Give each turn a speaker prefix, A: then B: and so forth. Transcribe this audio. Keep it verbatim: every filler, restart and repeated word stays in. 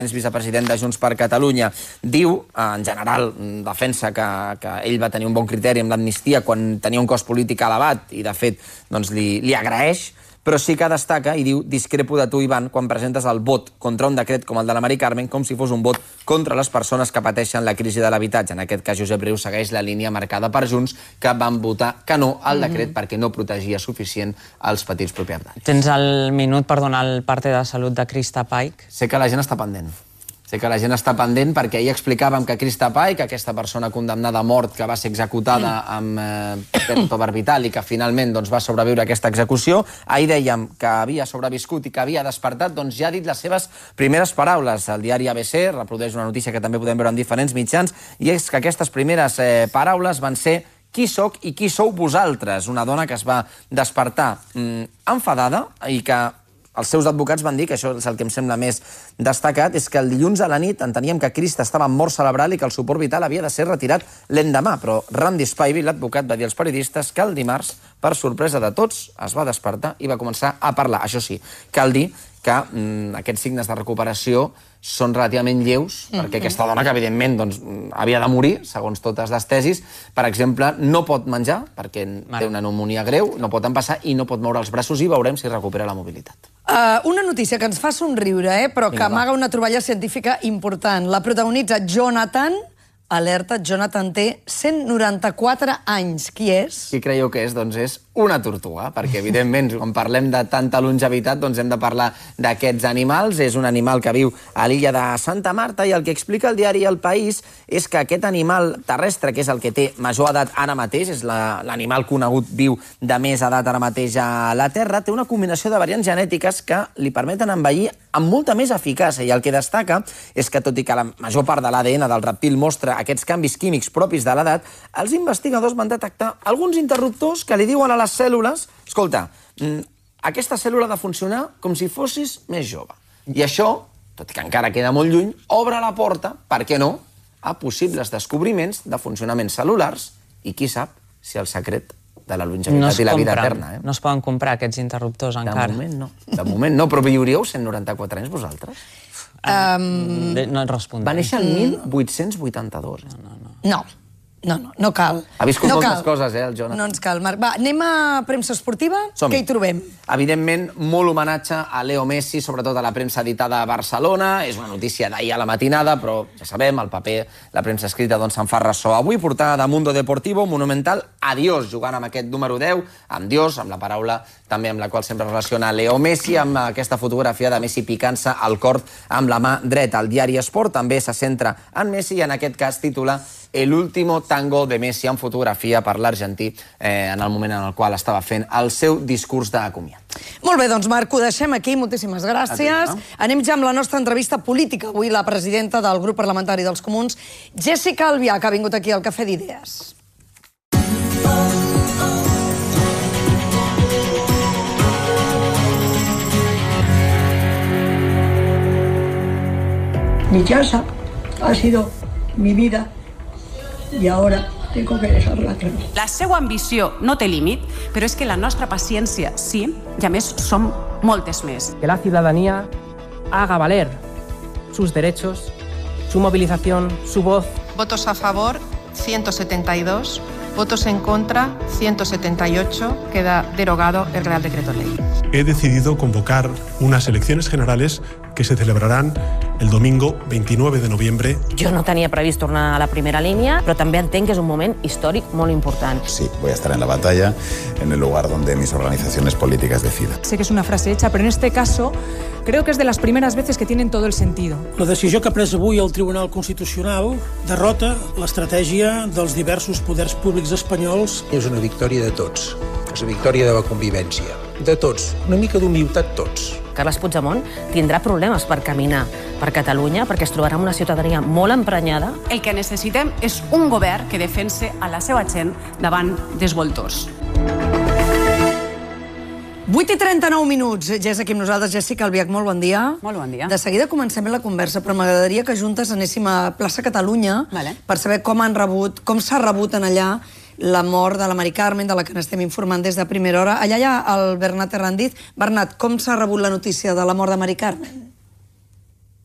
A: vicepresident de Junts per Catalunya, diu, en general, defensa que, que ell va tenir un bon criteri amb l'amnistia quan tenia un cost polític elevat i, de fet, doncs, li, li agraeix, però sí que destaca i diu: discrepo de tu, Ivan, quan presentes el vot contra un decret com el de la Mari Carmen com si fos un vot contra les persones que pateixen la crisi de l'habitatge. En aquest cas, Josep Rius segueix la línia marcada per Junts, que van votar que no al decret mm. perquè no protegia suficient els petits propietaris.
B: Tens el minut per donar el parte de salut de Krista Paik?
A: Sé que la gent està pendent. Sé que la gent està pendent perquè ahir explicàvem que Krista Paik, aquesta persona condemnada a mort que va ser executada amb eh, pentobarbital i que finalment doncs, va sobreviure a aquesta execució, ahir dèiem que havia sobreviscut i que havia despertat, doncs ja ha dit les seves primeres paraules. El diari A B C reprodueix una notícia que també podem veure en diferents mitjans, i és que aquestes primeres eh, paraules van ser: qui sóc i qui sou vosaltres? Una dona que es va despertar mm, enfadada i que els seus advocats van dir, que això és el que em sembla més destacat, és que el dilluns a la nit enteníem que Krista estava en mort cerebral i que el suport vital havia de ser retirat l'endemà, però Randy Spivey, l'advocat, va dir als periodistes que el dimarts, per sorpresa de tots, es va despertar i va començar a parlar. Això sí, cal dir que mm, aquests signes de recuperació són relativament lleus, mm-hmm. perquè aquesta dona, que evidentment doncs, havia de morir, segons totes les tesis, per exemple, no pot menjar, perquè té una pneumonia greu, no pot empassar i no pot moure els braços, i veurem si recupera la mobilitat.
C: Uh, una notícia que ens fa somriure, eh, però que amaga una troballa científica important. La protagonitza Jonathan. Alerta, Jonathan té cent noranta-quatre anys. Qui és?
A: Qui creieu que és? Doncs és una tortuga, perquè, evidentment, quan parlem de tanta longevitat, doncs hem de parlar d'aquests animals. És un animal que viu a l'illa de Santa Marta, i el que explica el diari El País és que aquest animal terrestre, que és el que té major edat ara mateix, és l'animal conegut viu de més edat ara mateix a la Terra, té una combinació de variants genètiques que li permeten envellir amb molta més eficàcia, i el que destaca és que, tot i que la major part de l'A D N del reptil mostra aquests canvis químics propis de l'edat, els investigadors van detectar alguns interruptors que li diuen a les cèl·lules: escolta, aquesta cèl·lula ha de funcionar com si fossis més jove. I això, tot i que encara queda molt lluny, obre la porta, per què no, a possibles descobriments de funcionaments cel·lulars, i qui sap si el secret de la longevitat i la vida eterna.
B: No es poden comprar aquests interruptors encara.
A: De moment no. De moment no, però viuríeu cent noranta-quatre anys vosaltres?
B: Um, no et respondré.
A: Va néixer el mil vuit-cents vuitanta-dos.
C: No, no, no. No. No, no, no cal.
A: Ha viscut
C: no
A: moltes
C: cal.
A: coses, eh, el Jonathan?
C: No ens cal, Marc. Va, anem a premsa esportiva. Què hi trobem?
A: Evidentment, molt homenatge a Leo Messi, sobretot a la premsa editada a Barcelona. És una notícia d'ahir a la matinada, però ja sabem, el paper, la premsa escrita, doncs se'n fa ressò. Avui, portada de Mundo Deportivo, monumental, adiós, jugant amb aquest número deu, amb Dios, amb la paraula també amb la qual sempre relaciona Leo Messi, amb aquesta fotografia de Messi picant-se al cor amb la mà dreta. El diari Esport també se centra en Messi i en aquest cas titula El último tango de Messi, en fotografia per l'argentí eh, en el moment en el qual estava fent el seu discurs d'acomiat.
C: Molt bé, doncs Marc, ho deixem aquí. Moltíssimes gràcies. Anem ja amb la nostra entrevista política. Avui la presidenta del grup parlamentari dels Comuns, Jéssica Albiach, que ha vingut aquí al Cafè d'Idees.
D: Mi casa ha sido mi vida y ahora tengo que dejarla atrás.
E: La seva ambició no té límit, però és que la nostra paciència sí, i a més som moltes més.
F: Que la ciudadanía haga valer sus derechos, su movilización, su voz.
G: Votos a favor, ciento setenta y dos. Votos en contra, ciento setenta y ocho. Queda derogado el Real Decreto Ley.
H: He decidido convocar unas elecciones generales que se celebrarán el domingo veintinueve de noviembre.
I: Jo no tenia previst tornar a la primera línia, però també entenc que és un moment històric molt important.
J: Sí, voy a estar en la batalla, en el lugar donde mis organizaciones políticas decidan.
K: Sé que es una frase hecha, pero en este caso creo que es de las primeras veces que tienen todo el sentido.
L: La decisió que ha pres avui el Tribunal Constitucional derrota l'estratègia dels diversos poders públics espanyols.
M: És una victòria de tots, és una victòria de la convivència, de tots, una mica d'humilitat tots.
I: Carles Puigdemont tindrà problemes per caminar per Catalunya perquè es trobarà amb una ciutadania molt emprenyada.
E: El que necessitem és un govern que defense a la seva gent davant dels voltors.
C: vuit i trenta-nou minuts. Ja és aquí amb nosaltres, Jéssica Albiach, molt bon dia.
E: Molt bon dia.
C: De seguida comencem la conversa, però m'agradaria que juntes anéssim a Plaça Catalunya per saber com han rebut, com s'ha rebut en allà la mort de la Mari Carmen, de la que n'estem informant des de primera hora. Allà hi ha el Bernat Herrandiz. Bernat, com s'ha rebut la notícia de la mort de Mari Carmen?